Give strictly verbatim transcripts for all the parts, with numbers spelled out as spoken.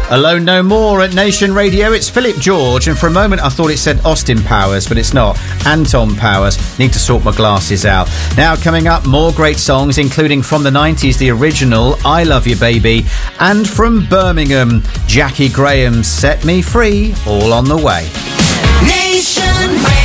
Alone No More at Nation Radio. It's Philip George, and for a moment I thought it said Austin Powers, but it's not. Anton Powers. Need to sort my glasses out. Now coming up, more great songs, including from the nineties, the original I Love You Baby, and from Birmingham, Jackie Graham's Set Me Free, all on the way. Nation Radio.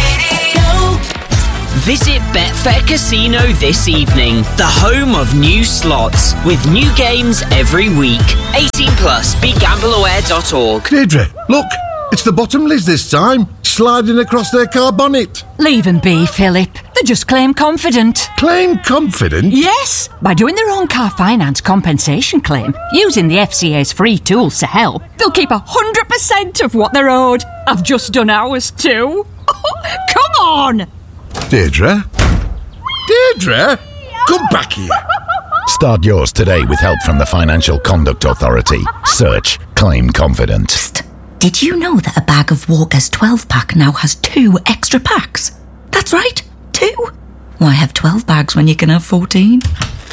Visit Betfair Casino this evening, the home of new slots, with new games every week. eighteen plus, be gamble aware dot org. Deirdre, look, it's the Bottomleys this time, sliding across their car bonnet. Leave them be, Philip. They just claim confident. Claim confident? Yes, by doing their own car finance compensation claim, using the F C A's free tools to help, they'll keep one hundred percent of what they're owed. I've just done ours too. Come on! Deirdre? Deirdre? Come back here. Start yours today with help from the Financial Conduct Authority. Search Claim Confident. Psst. Did you know that a bag of Walker's twelve pack now has two extra packs? That's right, two. Why have twelve bags when you can have fourteen?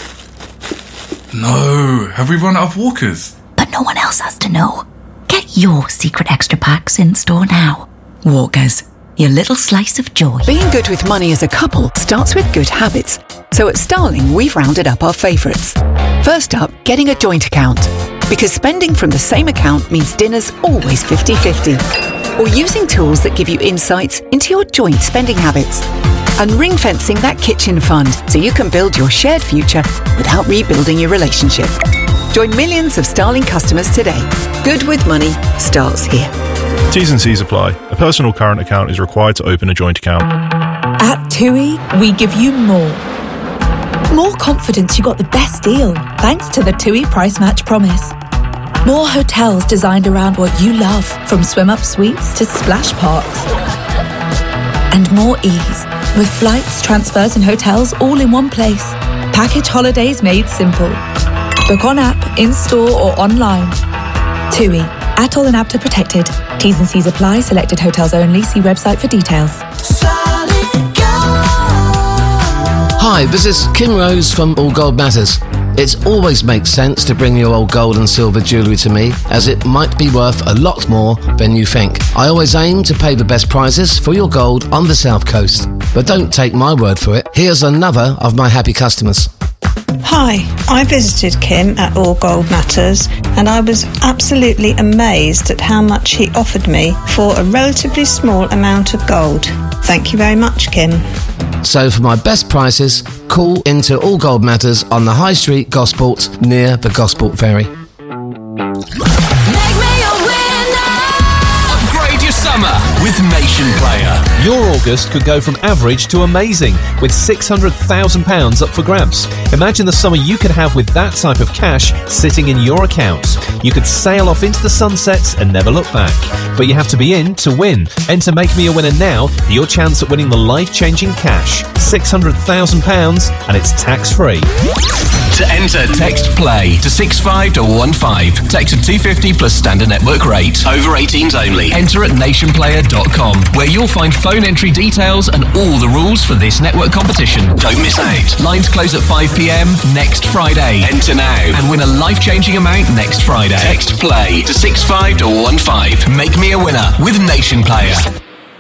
No, have we run out of Walkers? But no one else has to know. Get your secret extra packs in store now. Walker's. Your little slice of joy. Being good with money as a couple starts with good habits. So at Starling, we've rounded up our favourites. First up, getting a joint account. Because spending from the same account means dinner's always fifty-fifty. Or using tools that give you insights into your joint spending habits. And ring-fencing that kitchen fund so you can build your shared future without rebuilding your relationship. Join millions of Starling customers today. Good with money starts here. T's and C's apply. A personal current account is required to open a joint account. At TUI, we give you more. More confidence you got the best deal, thanks to the TUI Price Match Promise. More hotels designed around what you love, from swim-up suites to splash parks. And more ease, with flights, transfers and hotels all in one place. Package holidays made simple. Book on app, in-store or online. TUI. Atoll and A B T A protected. T's and C's apply. Selected hotels only. See website for details. Hi, this is Kim Rose from All Gold Matters. It always makes sense to bring your old gold and silver jewellery to me, as it might be worth a lot more than you think. I always aim to pay the best prices for your gold on the South Coast. But don't take my word for it. Here's another of my happy customers. Hi, I visited Kim at All Gold Matters and I was absolutely amazed at how much he offered me for a relatively small amount of gold. Thank you very much, Kim. So for my best prices, call into All Gold Matters on the High Street, Gosport, near the Gosport Ferry. Summer with Nation Player. Your August could go from average to amazing with six hundred thousand pounds up for grabs. Imagine the summer you could have with that type of cash sitting in your account. You could sail off into the sunsets and never look back. But you have to be in to win. Enter Make Me a Winner now for your chance at winning the life-changing cash. six hundred thousand pounds and it's tax-free. To enter, text PLAY to six five one one five. Text to two fifty plus standard network rate. Over eighteens only. Enter at nation player dot com, where you'll find phone entry details and all the rules for this network competition. Don't miss out. Lines close at five p.m. next Friday. Enter now and win a life-changing amount next Friday. Text PLAY to six five one one five. Make me a winner with Nation Player.